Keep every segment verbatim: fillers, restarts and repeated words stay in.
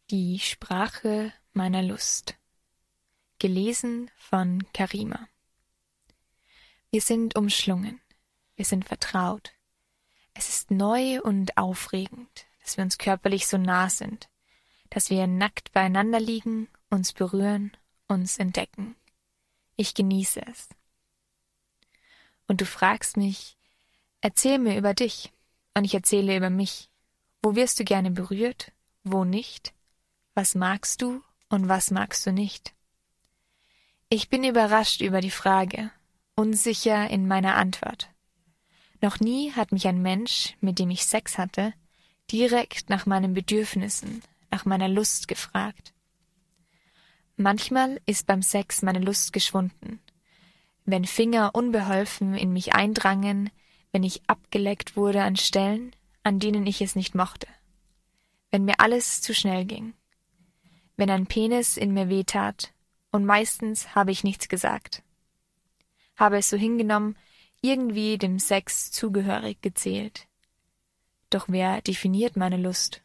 Die Sprache meiner Lust. Gelesen von Karima. Wir sind umschlungen. Wir sind vertraut. Es ist neu und aufregend, dass wir uns körperlich so nah sind, dass wir nackt beieinander liegen, uns berühren, uns entdecken. Ich genieße es. Und du fragst mich, erzähl mir über dich, und ich erzähle über mich. Wo wirst du gerne berührt, wo nicht? Was magst du und was magst du nicht? Ich bin überrascht über die Frage, unsicher in meiner Antwort. Noch nie hat mich ein Mensch, mit dem ich Sex hatte, direkt nach meinen Bedürfnissen, nach meiner Lust gefragt. Manchmal ist beim Sex meine Lust geschwunden, wenn Finger unbeholfen in mich eindrangen, wenn ich abgeleckt wurde an Stellen, an denen ich es nicht mochte, wenn mir alles zu schnell ging, wenn ein Penis in mir wehtat, und meistens habe ich nichts gesagt, habe es so hingenommen, irgendwie dem Sex zugehörig gezählt. Doch wer definiert meine Lust?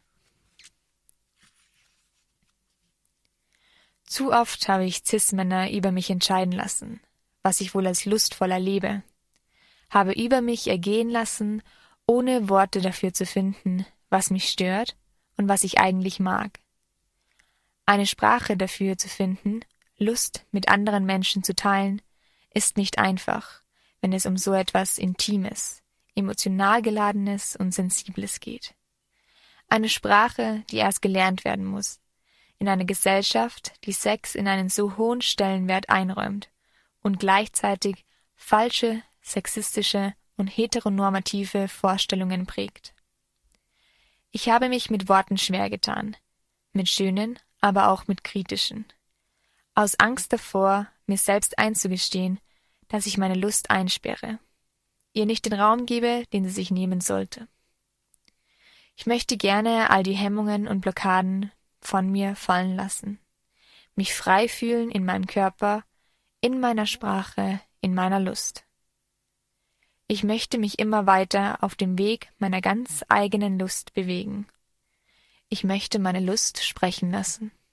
Zu oft habe ich Cis-Männer über mich entscheiden lassen, was ich wohl als lustvoll erlebe, habe über mich ergehen lassen, ohne Worte dafür zu finden, was mich stört und was ich eigentlich mag. Eine Sprache dafür zu finden, Lust mit anderen Menschen zu teilen, ist nicht einfach, wenn es um so etwas Intimes, emotional geladenes und Sensibles geht. Eine Sprache, die erst gelernt werden muss, in einer Gesellschaft, die Sex in einen so hohen Stellenwert einräumt und gleichzeitig falsche, sexistische und heteronormative Vorstellungen prägt. Ich habe mich mit Worten schwer getan, mit schönen, aber auch mit kritischen. Aus Angst davor, mir selbst einzugestehen, dass ich meine Lust einsperre, ihr nicht den Raum gebe, den sie sich nehmen sollte. Ich möchte gerne all die Hemmungen und Blockaden von mir fallen lassen, mich frei fühlen in meinem Körper, in meiner Sprache, in meiner Lust. Ich möchte mich immer weiter auf dem Weg meiner ganz eigenen Lust bewegen. Ich möchte meine Lust sprechen lassen.